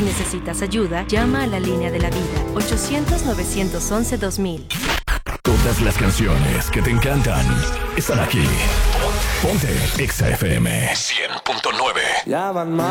necesitas ayuda, llama a la línea de la vida, 800-911-2000. Todas las canciones que te encantan están aquí. Ponte Exa FM 100.9. Ya van más